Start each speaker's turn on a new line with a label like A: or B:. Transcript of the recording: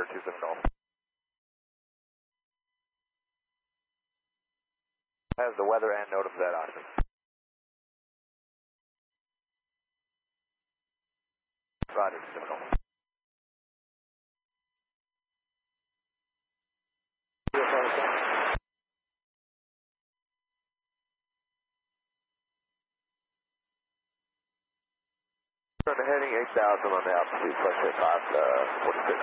A: 27 Golf. Has the weather and NOTAM for that option. Roger, 27 Golf. Turn the heading 8,000 on the altitude, plus 46.